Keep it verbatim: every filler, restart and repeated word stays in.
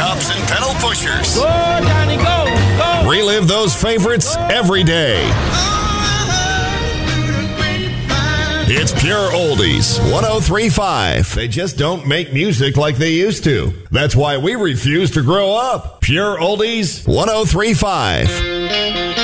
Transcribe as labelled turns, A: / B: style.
A: tops and pedal pushers.
B: Go, Johnny, go, go.
A: Relive those favorites every day. It's Pure Oldies, one oh three point five. They just don't make music like they used to. That's why we refuse to grow up. Pure Oldies, one oh three point five.